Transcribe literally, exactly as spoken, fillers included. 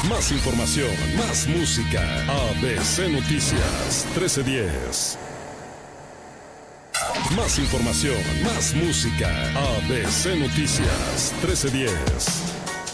Más información, más música. A B C Noticias trece diez. Más información, más música. A B C Noticias trece diez.